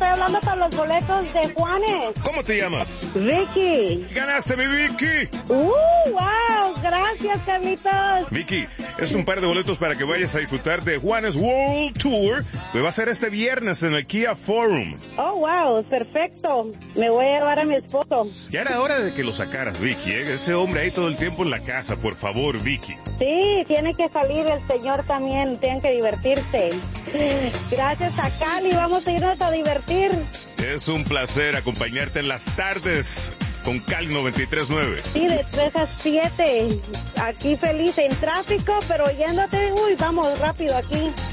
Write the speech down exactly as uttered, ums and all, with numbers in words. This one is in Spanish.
hablando para los boletos de Juanes. ¿Cómo te llamas? Vicky. ¡Ganaste, mi Vicky! ¡Uh, wow! Gracias, Carlitos. Vicky, es un par de boletos para que vayas a disfrutar de Juanes World Tour, que va a ser este viernes en el Kia Forum. Oh, wow, perfecto. Me voy a llevar a mi esposo. Ya era hora de que lo sacaras, Vicky, ¿eh? Ese hombre ahí todo el tiempo en la casa, por favor, Vicky. Sí, tiene que salir el señor también, tienen que divertirse. Gracias a Cali, vamos a irnos a divertir. Es un placer acompañarte en las tardes con Cali noventa y tres punto nueve. Sí, de tres a siete. Aquí feliz en tráfico, pero oyéndote, uy, vamos rápido aquí.